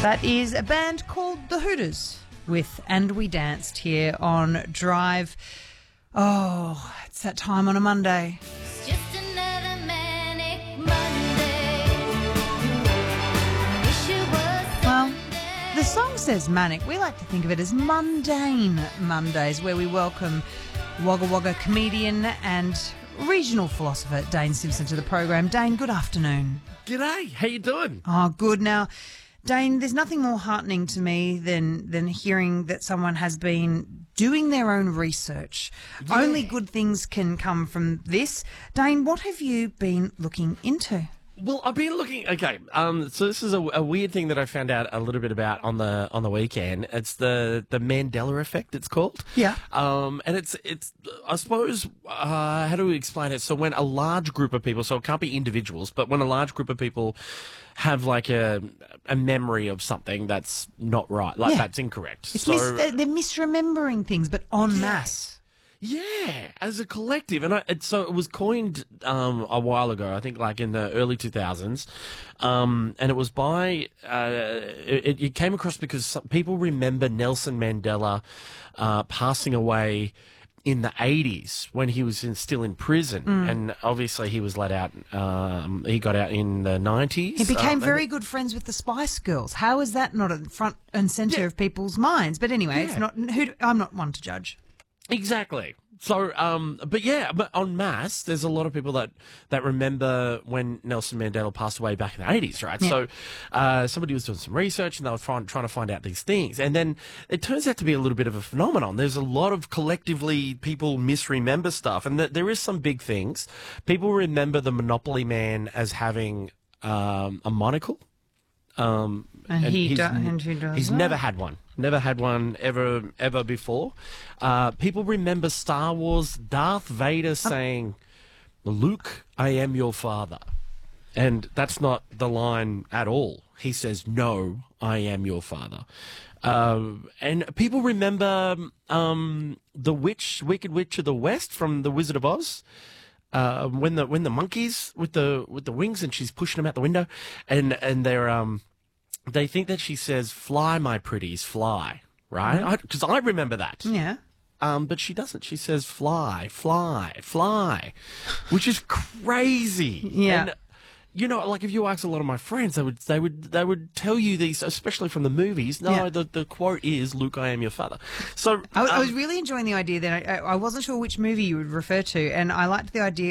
That is a band called The Hooters with And We Danced here on Drive. Oh, it's that time on a Monday. It's just another manic Monday. Wish it was Well, Sunday. the song says manic. We like to think of it as mundane Mondays, where we welcome Wagga Wagga comedian and regional philosopher Dane Simpson to the program. Dane, good afternoon. G'day, how you doing? Oh, good. Now, Dane, there's nothing more heartening to me than hearing that someone has been doing their own research. Yeah. Only good things can come from this. Dane, what have you been looking into? Well, I've been looking. Okay, so this is a weird thing that I found out a little bit about on the weekend. It's the Mandela effect. It's called. Yeah. And it's I suppose how do we explain it? So when a large group of people, so it can't be individuals, but when a large group of people have like a memory of something that's not right, like Yeah. that's incorrect. It's So they're misremembering things, but en masse. yeah, as a collective, and so it was coined a while ago. I think, like in the early 2000s, and it was by it came across because some people remember Nelson Mandela passing away in the 80s when he was still in prison, and obviously he was let out. He got out in the 90s. He became very good friends with the Spice Girls. How is that not at front and centre of people's minds? But anyway, it's Yeah. not. I'm not one to judge. Exactly. So, but en masse, there's a lot of people that remember when Nelson Mandela passed away back in the 80s, right? Yeah. So, somebody was doing some research and they were trying to find out these things. And then it turns out to be a little bit of a phenomenon. There's a lot of collectively people misremember stuff. And there is some big things. People remember the Monopoly Man as having, a monocle. And who does He's that? never had one. Never had one ever before. People remember Star Wars, Darth Vader saying, "Luke, I am your father." And that's not the line at all. He says, "No, I am your father." And people remember the Wicked Witch of the West from The Wizard of Oz. When the monkeys with the wings and she's pushing them out the window, and they're they think that she says, "Fly, my pretties, fly," right? Because I remember that. Yeah. But she doesn't. She says, "Fly, fly, fly," which is crazy. Yeah. And, you know, like if you ask a lot of my friends, they would tell you these, especially from the movies. No, Yeah. the quote is, "Luke, I am your father." So I was really enjoying the idea that I wasn't sure which movie you would refer to, and I liked the idea